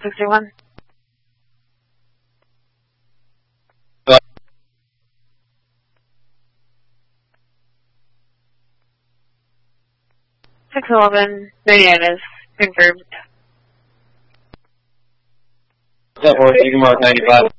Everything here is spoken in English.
61. Go. 611, 38 is confirmed. What's up, Horse? You can mark 95.